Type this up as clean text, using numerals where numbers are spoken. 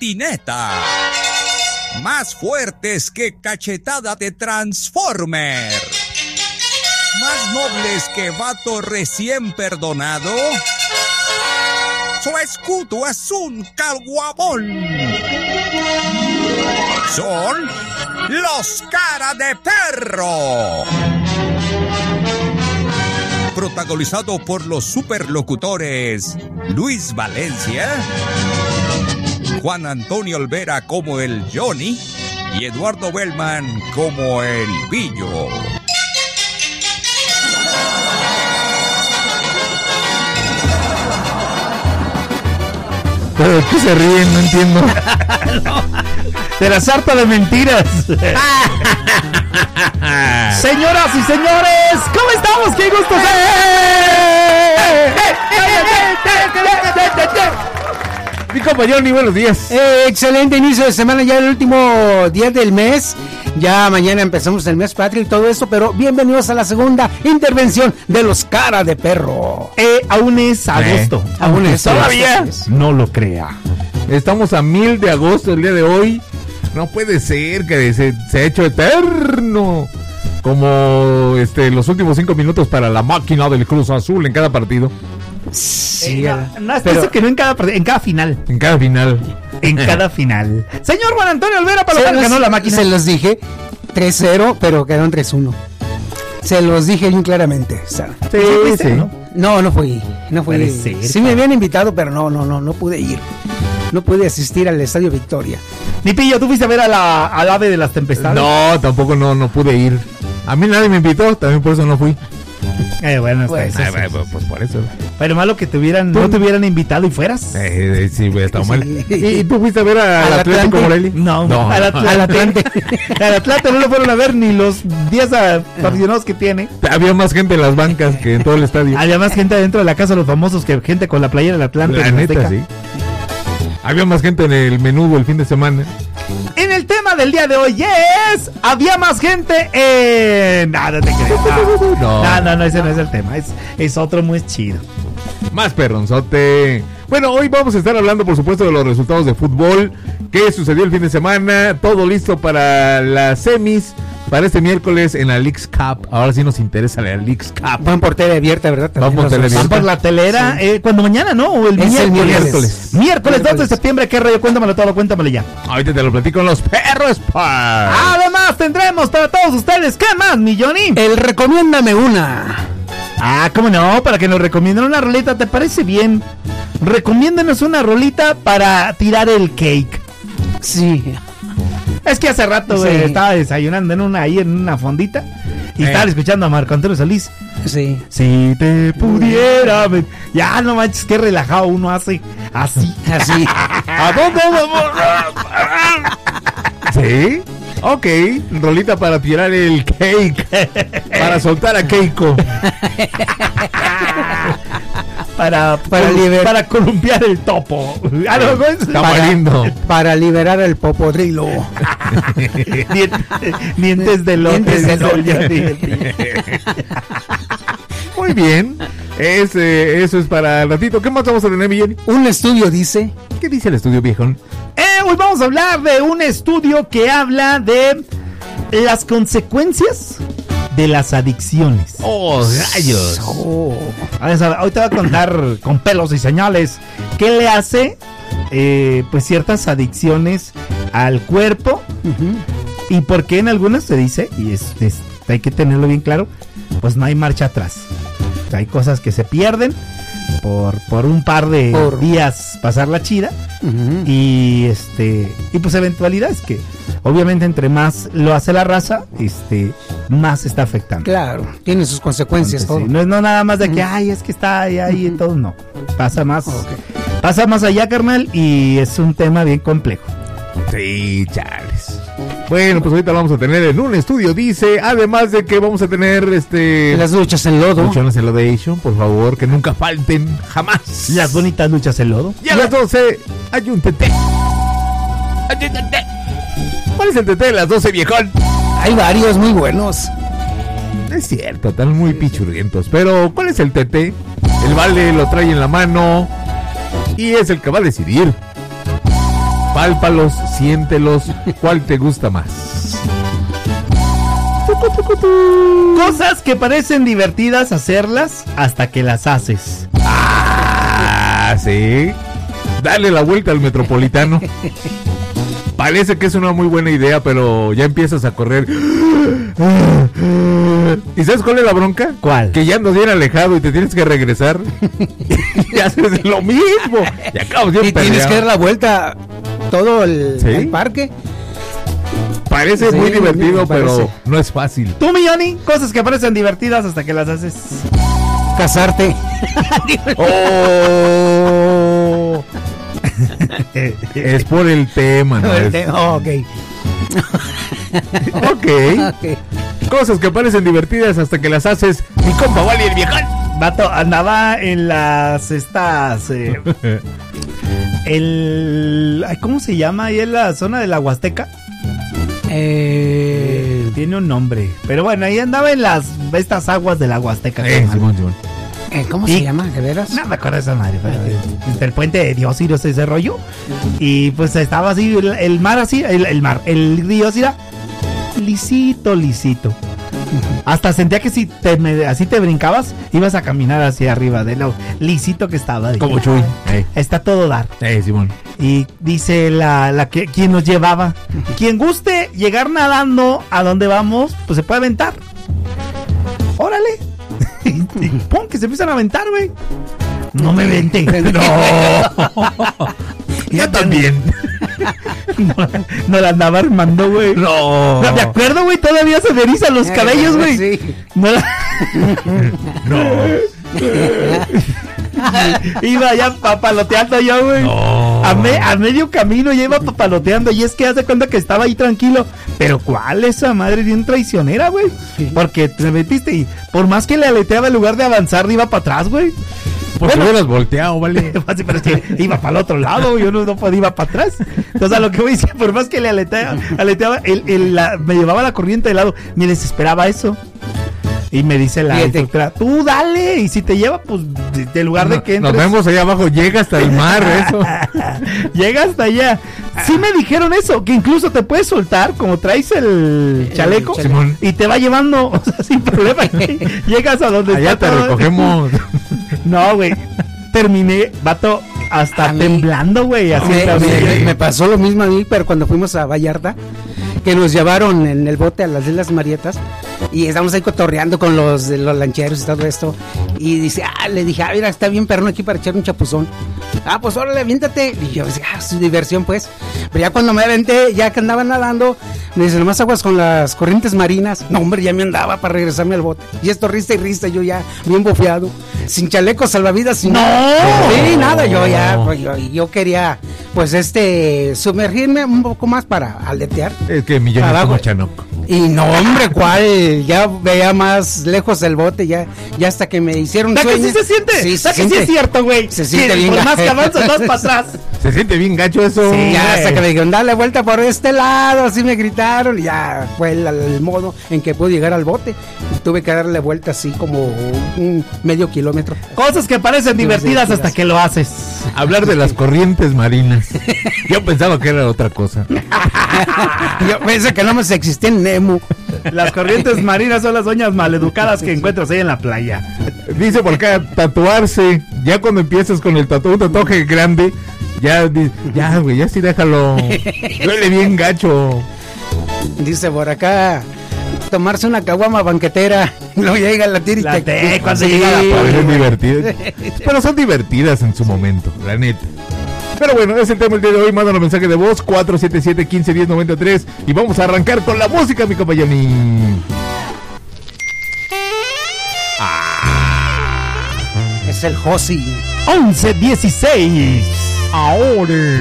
patineta. Más fuertes que cachetada de Transformer. Más nobles que vato recién perdonado. Su escudo es un caguabón. Son los Cara de Perro. Protagonizado por los superlocutores Luis Valencia, Juan Antonio Olvera como el Johnny y Eduardo Bellman como el Billo. ¿Pero de qué se ríen? No entiendo. No, de la sarta de mentiras. Señoras y señores, ¿cómo estamos? ¡Qué gusto! Mi compañero, buenos días. Excelente inicio de semana, ya el último día del mes. Ya mañana empezamos el mes patrio y todo eso, pero bienvenidos a la segunda intervención de los Cara de Perro. Aún es agosto. Aún es todavía. No lo crea. Estamos a 1000 de agosto el día de hoy. No puede ser que se ha hecho eterno. Como los últimos 5 minutos para la máquina del Cruz Azul en cada partido. Sí, no, es eso que no en cada final. En cada final. En cada final. Señor Juan Antonio Olvera Palomar ganó la máquina. Se los dije 3-0, pero quedaron 3-1. Se los dije bien claramente. O sea, sí. No fui. Sí me habían invitado, pero no pude ir. No pude asistir al Estadio Victoria. Ni Pillo, ¿tú fuiste a ver al ave de las tempestades? No, tampoco no pude ir. A mí nadie me invitó, también por eso no fui. Bueno, pues por eso. Pero malo que no te hubieran invitado y fueras. Sí, hubiera estado mal. ¿Y tú fuiste a ver al Atlético Morelia? No. Al Atlante. Al Atlante no lo fueron a ver ni los 10 aficionados que tiene. Había más gente en las bancas que en todo el estadio. Había más gente adentro de la casa de los famosos que gente con la playera del Atlante. La neta, sí. Había más gente en el menudo el fin de semana. En el tema del día de hoy había más gente en... No te crees. No, ese no es el tema. Es otro muy chido. Más perronzote. Bueno, hoy vamos a estar hablando, por supuesto, de los resultados de fútbol. ¿Qué sucedió el fin de semana? Todo listo para las semis. Para este miércoles en la Leagues Cup. Ahora sí nos interesa la Leagues Cup. Van por tele abierta, ¿verdad? Van por la telera. Sí. Cuando mañana, ¿no? O el miércoles. Miércoles 2 de septiembre. ¿Qué rollo? Cuéntamelo todo, cuéntamelo ya. Ahorita te lo platico en los Perros Park. Además tendremos para todos ustedes, ¿qué más, mi Johnny? El recomiéndame una. ¿Cómo no? Para que nos recomienden una rolita, ¿te parece bien? Recomiéndanos una rolita para tirar el cake. Sí. Es que hace rato, estaba desayunando ahí en una fondita y estaba escuchando a Marco Antonio Solís. Sí. Si te pudiera ver. Ya no manches, qué relajado uno hace así. ¿A dónde vamos? ¿Sí? Ok, rolita para tirar el cake. Para soltar a Keiko. Para columpiar el topo. Para liberar el popodrilo. Dientes de lote. Muy bien. Eso es para el ratito. ¿Qué más vamos a tener, Millón? Un estudio dice. ¿Qué dice el estudio, viejón? Hoy vamos a hablar de un estudio que habla de las consecuencias de las adicciones. ¡Oh, rayos! Hoy te voy a contar con pelos y señales qué le hace pues ciertas adicciones al cuerpo. Y por qué en algunas se dice, y hay que tenerlo bien claro, pues no hay marcha atrás. O sea, hay cosas que se pierden por un par de días pasar la chida. Y pues eventualidades que obviamente entre más lo hace la raza, más está afectando. Claro, tiene sus consecuencias. Entonces, todo. Sí, no nada más de que es que está ahí y todo, no. Pasa más. Pasa más allá, carnal, y es un tema bien complejo. Sí, chales. Bueno, pues ahorita lo vamos a tener en un estudio, dice, además de que vamos a tener las duchas en lodo. Duchones en lodation, por favor, que nunca falten, jamás. Las bonitas duchas en lodo. Y a las 12 hay un TT. ¿Cuál es el TT de las 12, viejón? Hay varios muy buenos. Es cierto, están muy pichurrientos, pero ¿cuál es el TT? El vale lo trae en la mano y es el que va a decidir Pálpalos, siéntelos. ¿Cuál te gusta más? Cosas que parecen divertidas hacerlas hasta que las haces. Ah, sí. Dale la vuelta al Metropolitano. Parece que es una muy buena idea, pero ya empiezas a correr. ¿Y sabes cuál es la bronca? ¿Cuál? Que ya andas bien alejado y te tienes que regresar. Y haces lo mismo. Y acabas bien Y tienes peleado. que dar la vuelta todo el, ¿Sí? el parque. Parece Sí, muy divertido, me parece. pero no es fácil. Tú, Milloni, cosas que parecen divertidas hasta que las haces. Casarte. Oh. Es por el tema, ¿no? Ok. Ok. Ok. Cosas que parecen divertidas hasta que las haces. Mi compa Wally el viejón. Vato, andaba en las estas. Ay, ¿cómo se llama? Ahí en la zona de la Huasteca. Tiene un nombre. Pero bueno, ahí andaba en estas aguas de la Huasteca. Simón. ¿Cómo Y- se llama? ¿De veras? No me acuerdo de esa madre, pero desde el puente de Dios y ese rollo. Y pues estaba así, el mar así, el río así era lisito. Hasta sentía que si así te brincabas, ibas a caminar hacia arriba de lo lisito que estaba. Dije, Como Chuy. está todo dar. Simón. Y dice quien nos llevaba, quien guste llegar nadando a donde vamos, pues se puede aventar. Órale. Y pum, que se empiezan a aventar, güey. No me vente. No. Yo también. No la andaba armando, güey. No. Me acuerdo, güey, todavía se me erizan los cabellos, güey. Sí. No la- No. Iba ya papaloteando yo, güey. No. A medio camino ya iba papaloteando. Y es que hace cuenta que estaba ahí tranquilo. Pero ¿cuál esa madre bien traicionera, güey? Porque te metiste y por más que le aleteaba, en lugar de avanzar, iba para atrás, güey. Porque Bueno. hubieras volteado, vale. Sí, pero es que iba para el otro lado, yo no podía, iba para atrás. Entonces, a lo que voy a decir, por más que le aleteaba, me llevaba la corriente de lado, me desesperaba eso. Y me dice la Fíjate. instructora, tú dale, y si te lleva, pues, de lugar de que entres. Nos vemos allá abajo, llega hasta el mar, eso. Llega hasta allá. Sí me dijeron eso, que incluso te puedes soltar, como traes el chaleco, Simón. y te va llevando, o sea, sin problema. Llegas a donde Allá está te todo. recogemos. No, güey. Terminé, vato, hasta A mí- temblando, güey. Así Me pasó lo mismo a mí, pero cuando fuimos a Vallarta, que nos llevaron en el bote a las Islas Marietas y estamos ahí cotorreando con los lancheros y todo esto. Y dice, le dije, mira, está bien perrón aquí para echar un chapuzón. Pues órale, aviéntate. Y yo decía, su diversión, pues. Pero ya cuando me aventé, ya que andaba nadando, me dice, nomás aguas con las corrientes marinas. No, hombre, ya me andaba para regresarme al bote. Y esto rista y rista, yo ya bien bofeado, sin chaleco salvavidas, sin nada. Sí, nada, yo ya, pues, yo quería, pues, sumergirme un poco más para aletear. Es que Millón es Abajo. como Chanoco. Y no, hombre, ¿cuál? Ya veía más lejos del bote, ya hasta que me hicieron ¿Verdad que sueño. sí se siente? Sí, se ¿Verdad que sí siente. es cierto, güey? Se siente Que bien por más gacho. que avanzas, vas para atrás. Se siente bien gacho eso. Sí, ya güey. hasta que me dijeron, dale vuelta por este lado, así me gritaron, y ya fue el modo en que pude llegar al bote. Y tuve que darle vuelta así como un medio kilómetro. Cosas que parecen divertidas hasta que lo haces. Hablar de las corrientes marinas. Yo pensaba que era otra cosa. Yo pensé que no más existía en Nemo. Las corrientes marinas son las doñas maleducadas que encuentras ahí en la playa. Dice por acá, tatuarse. Ya cuando empiezas con el un tatuaje grande, ya, güey, ya sí déjalo. Duele bien gacho. Dice por acá, tomarse una caguama banquetera. No llega la tira y La té, cuando Sí. llega la Parecen divertidas. Pero son divertidas en su momento, la neta. Pero bueno, es el tema del día de hoy. Mándanos mensaje de voz 477-1510-93 y vamos a arrancar con la música, mi compañero. Es el Josi. 11:16. Ahora.